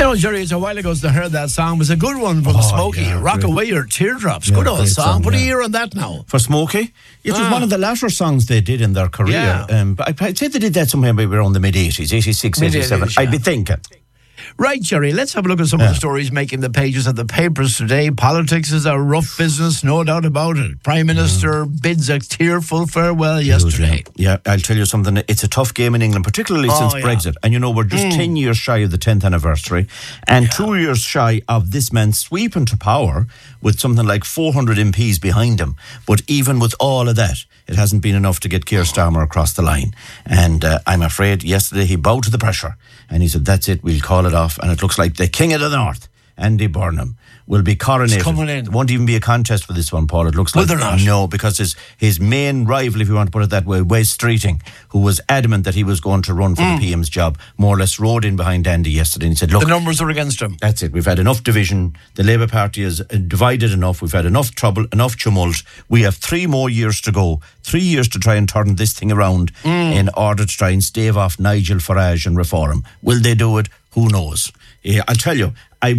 know, Jerry, it's a while ago since I heard that song. It was a good one from Smokey. Yeah, Rock great. Away Your Teardrops. Good old song. Put a year on that now. For Smokey, it was one of the latter songs they did in their career. Yeah. But I'd say they did that somewhere maybe around the mid-80s, 86, 87. Mid-80s, yeah. I'd be thinking. Right, Jerry, let's have a look at some of the stories making the pages of the papers today. Politics is a rough business, no doubt about it. Prime Minister bids a tearful farewell yesterday. Yeah, I'll tell you something. It's a tough game in England, particularly since Brexit. And you know, we're just 10 years shy of the 10th anniversary and 2 years shy of this man sweeping to power with something like 400 MPs behind him. But even with all of that, it hasn't been enough to get Keir Starmer across the line. And I'm afraid yesterday he bowed to the pressure and he said, that's it, we'll call it off. And it looks like the King of the North, Andy Burnham, will be coronated. It's coming in. It won't even be a contest for this one, Paul. It looks like. Will there not? No, because his main rival, if you want to put it that way, Wes Streeting, who was adamant that he was going to run for the PM's job, more or less rode in behind Andy yesterday and he said, look, The numbers are against him. that's it. We've had enough division. The Labour Party is divided enough. We've had enough trouble, enough tumult. We have 3 more years to go. 3 years to try and turn this thing around in order to try and stave off Nigel Farage and reform. Will they do it? Who knows? I'll tell you,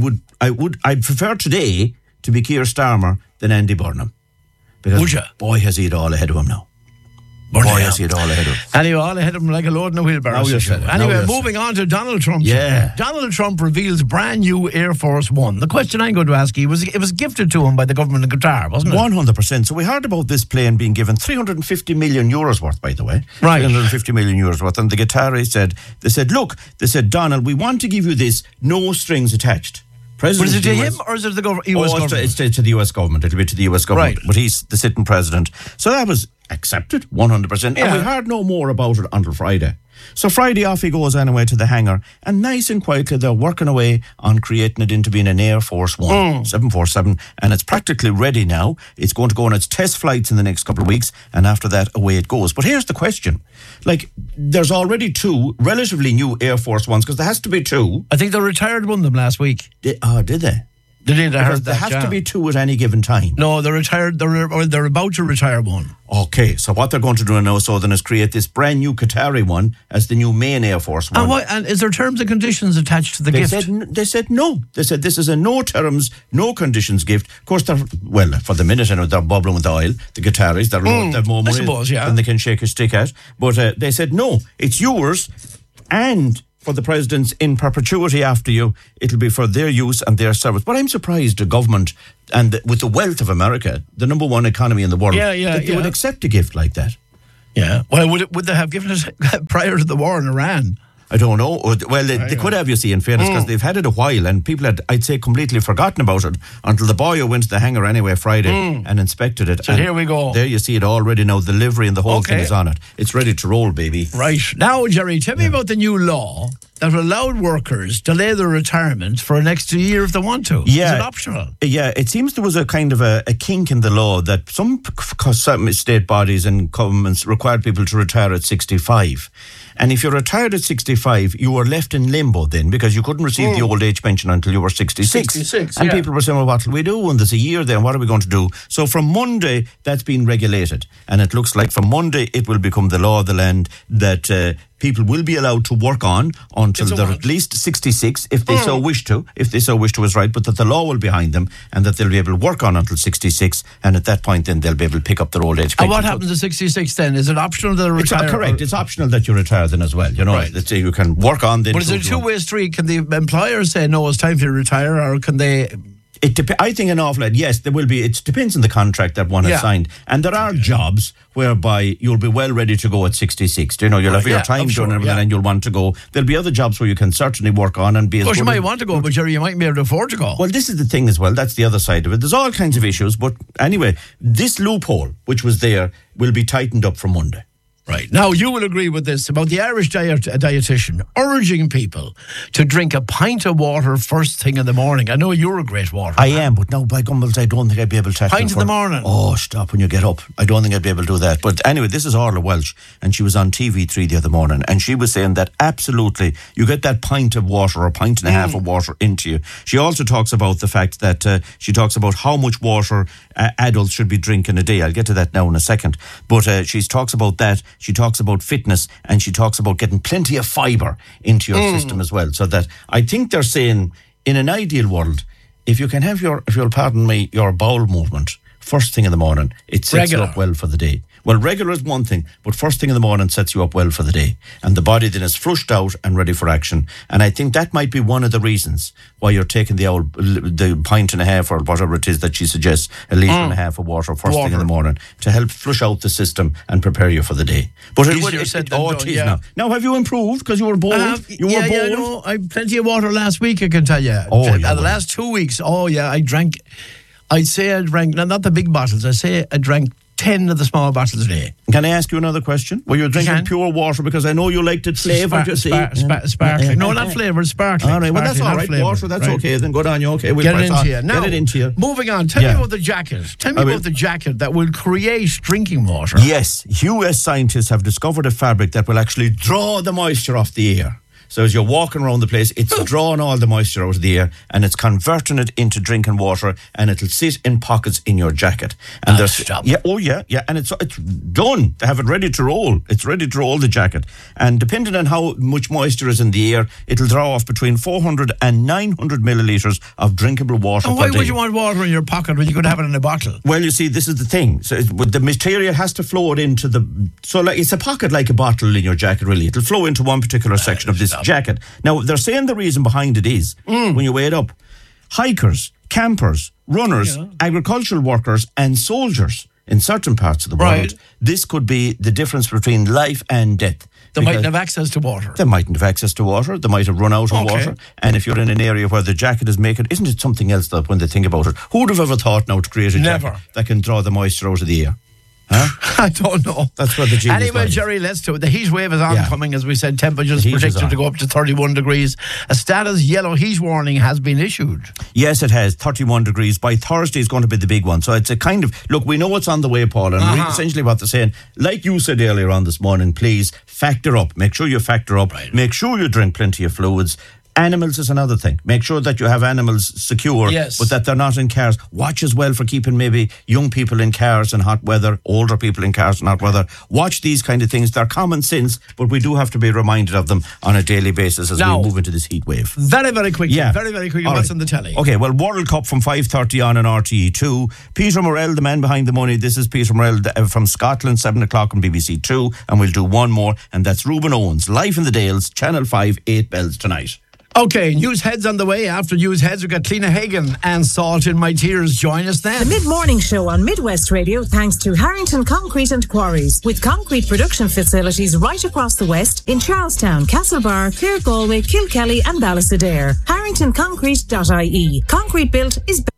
I'd prefer today to be Keir Starmer than Andy Burnham. Because Would you? boy, has he it all ahead of him now. Burnham. Boy, has he it all ahead of him. Anyway, all ahead of him like a load in a wheelbarrow. Now you're saying it. Now Anyway, you're moving on to Donald Trump. Yeah. Donald Trump reveals brand new Air Force One. The question I'm going to ask you was, it was gifted to him by the government of Qatar, wasn't it? 100%. So we heard about this plane being given 350 million euros worth, by the way. Right. 350 million euros worth. And the Qataris said, Donald, we want to give you this, no strings attached. President Was it to of the US him or is it the US government? It's to the US government. It'll be to the US government. Right. But he's the sitting president. So that was accepted, 100%. Yeah. And we heard no more about it until Friday. So Friday off he goes anyway to the hangar, and nice and quietly they're working away on creating it into being an Air Force One, 747, and it's practically ready now. It's going to go on its test flights in the next couple of weeks, and after that, away it goes. But here's the question. Like, there's already 2 relatively new Air Force Ones, because there has to be 2. I think they retired one of them last week. Did they? They did, I Because heard there that. have to be 2 at any given time. No, they retired. They're about to retire one. Okay, so what they're going to do now, then, is create this brand new Qatari one as the new main Air Force One. And is there terms and conditions attached to the gift? They said no. They said this is a no terms, no conditions gift. Of course, for the minute, they're bubbling with oil. The Qataris, they've more money than they can shake a stick at. But they said no, it's yours, and for the presidents in perpetuity after you, it'll be for their use and their service. But I'm surprised the government, and with the wealth of America, the number 1 economy in the world, that they would accept a gift like that. Yeah. Well, would they have given it prior to the war in Iran? I don't know. Well, they could have, you see, in fairness, because they've had it a while and people had, I'd say, completely forgotten about it until the boy went to the hangar anyway Friday and inspected it. So and here we go. There you see it already now. The livery and the whole thing is on it. It's ready to roll, baby. Right. Now, Jerry, tell me about the new law that allowed workers delay their retirement for an extra year if they want to. Yeah. Is it optional? Yeah, it seems there was a kind of a kink in the law that some state bodies and governments required people to retire at 65. And if you're retired at 65, you were left in limbo then because you couldn't receive the old age pension until you were 66. And people were saying, well, what will we do? And there's a year then, what are we going to do? So from Monday, that's been regulated. And it looks like from Monday, it will become the law of the land that people will be allowed to work on until they're at least 66, if they so wish to. If they so wish to is right, but that the law will be behind them and that they'll be able to work on until 66. And at that point, then they'll be able to pick up their old age pension. And what happens at 66 then? Is it optional that they retire? Correct. It's optional that you retire then as well. You know, let's say you can work on then. But is it a two-way street? Can the employer say, no, it's time for you to retire, or can they... I think an awful lot, yes, there will be. It depends on the contract that one has signed. And there are jobs whereby you'll be well ready to go at 66. You know, you'll have your time done and everything and you'll want to go. There'll be other jobs where you can certainly work on and be as good. You might want to go, but Jerry, you might be able to afford to go. Well, this is the thing as well. That's the other side of it. There's all kinds of issues. But anyway, this loophole, which was there, will be tightened up from Monday. Right. Now, you will agree with this about the Irish dietitian urging people to drink a pint of water first thing in the morning. I know you're a great water I am, but no, by gumbels, I don't think I'd be able to. Pint in the morning? Oh, stop when you get up. I don't think I'd be able to do that. But anyway, this is Orla Welsh, and she was on TV3 the other morning, and she was saying that absolutely, you get that pint of water or pint and a half of water into you. She also talks about the fact that she talks about how much water adults should be drinking a day. I'll get to that now in a second. But she talks about that. she talks about fitness, and she talks about getting plenty of fibre into your system as well. So that I think they're saying, in an ideal world, if you can have if you'll pardon me, your bowel movement first thing in the morning, it sets you up well for the day. Well, regular is one thing, but first thing in the morning sets you up well for the day. And the body then is flushed out and ready for action. And I think that might be one of the reasons why you're taking the pint and a half or whatever it is that she suggests, a litre and a half of water first thing in the morning to help flush out the system and prepare you for the day. But it is now. Now, have you improved? Because you were bold. No, I had plenty of water last week, I can tell you. The last 2 weeks, I drank, not the big bottles, I drank 10 of the small bottles a day. Can I ask you another question? Were you drinking pure water? Because I know you liked it flavoured, sparkling. No, not flavoured, sparkling. All right, well, that's all right. Water, that's okay. Then go on, you okay? Get it into you. Now, get it into you. Moving on, tell me about the jacket. Tell me about the jacket that will create drinking water. Yes, US scientists have discovered a fabric that will actually draw the moisture off the air. So as you're walking around the place, it's drawing all the moisture out of the air and it's converting it into drinking water, and it'll sit in pockets in your jacket. And and it's done. They have it ready to roll. It's ready to roll, the jacket. And depending on how much moisture is in the air, it'll draw off between 400 and 900 millilitres of drinkable water per day. Why would you want water in your pocket when you could have it in a bottle? Well, you see, this is the thing. So the material has to flow it into it's a pocket like a bottle in your jacket, really. It'll flow into one particular section of this jacket. Now, they're saying the reason behind it is, when you weigh it up, hikers, campers, runners, agricultural workers and soldiers in certain parts of the world, this could be the difference between life and death. They mightn't have access to water. They mightn't have access to water. They might have run out of water. And if you're in an area where the jacket is making, isn't it something else that when they think about it, who would have ever thought now to create a jacket that can draw the moisture out of the air? Huh? I don't know. That's what the genius Anyway, Jerry, let's do it. The heat wave is oncoming, as we said. Temperatures predicted to go up to 31 degrees. A status yellow heat warning has been issued. Yes, it has. 31 degrees. By Thursday is going to be the big one. So it's a kind of, look, we know what's on the way, Paul, and essentially what they're saying, like you said earlier on this morning, please factor up. Make sure you factor up. Right. Make sure you drink plenty of fluids. Animals is another thing. Make sure that you have animals secure, but that they're not in cars. Watch as well for keeping maybe young people in cars in hot weather, older people in cars in hot weather. Watch these kind of things. They're common sense, but we do have to be reminded of them on a daily basis as we move into this heat wave. Very, very quickly. Very, very quickly. What's on the telly? Okay, well, World Cup from 5:30 on RTE2. Peter Morrell, the man behind the money. This is Peter Morrell from Scotland, 7 o'clock on BBC2. And we'll do one more, and that's Reuben Owens, Life in the Dales, Channel 5, 8 bells tonight. Okay, News Heads on the way. After News Heads, we've got Cliona Hagan and Salt in My Tears. Join us then. The Mid-Morning Show on Midwest Radio, thanks to Harrington Concrete and Quarries, with concrete production facilities right across the West in Charlestown, Castlebar, Clare, Galway, Kilkelly and Ballysadare. HarringtonConcrete.ie. Concrete built is